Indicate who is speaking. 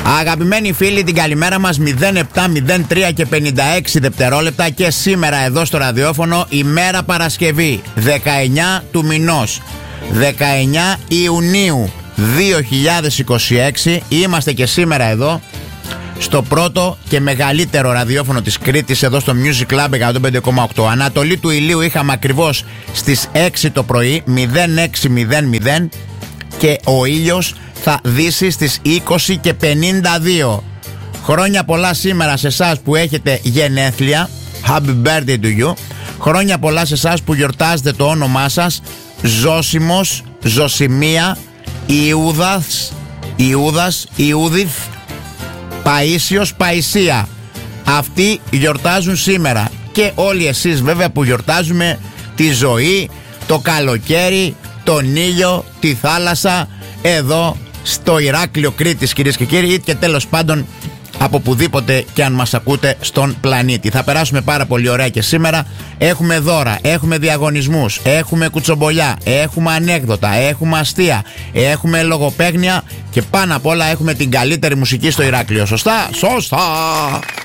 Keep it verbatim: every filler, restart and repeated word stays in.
Speaker 1: Αγαπημένοι φίλοι, την καλημέρα μας μηδέν επτά μηδέν τρία και πενήντα έξι δευτερόλεπτα και σήμερα εδώ στο ραδιόφωνο, ημέρα Παρασκευή, δεκαεννιά του μηνός, δεκαεννιά Ιουνίου δύο χιλιάδες είκοσι έξι. Είμαστε και σήμερα εδώ στο πρώτο και μεγαλύτερο ραδιόφωνο της Κρήτης, εδώ στο Music Club εκατόν πέντε κόμμα οκτώ. Ανατολή του ηλίου είχαμε ακριβώς στις έξι το πρωί, μηδέν έξι μηδέν μηδέν, και ο ήλιος θα δύσει στις είκοσι και πενήντα δύο. Χρόνια πολλά σήμερα σε εσάς που έχετε γενέθλια. Happy birthday to you. Χρόνια πολλά σε εσάς που γιορτάζετε το όνομά σας. Ζώσιμος, Ζωσιμία, Ιούδας, Ιούδας, Ιούδιθ, Παΐσιος, Παϊσία. Αυτοί γιορτάζουν σήμερα. Και όλοι εσείς βέβαια που γιορτάζουμε τη ζωή, το καλοκαίρι, τον ήλιο, τη θάλασσα, εδώ στο Ηράκλειο Κρήτης, κυρίες και κύριοι, ή και τέλος πάντων από πουδήποτε και αν μας ακούτε στον πλανήτη. Θα περάσουμε πάρα πολύ ωραία και σήμερα. Έχουμε δώρα, έχουμε διαγωνισμούς, έχουμε κουτσομπολιά, έχουμε ανέκδοτα, έχουμε αστεία, έχουμε λογοπαίγνια και πάνω απ' όλα έχουμε την καλύτερη μουσική στο Ηράκλειο. Σωστά? Σωστά!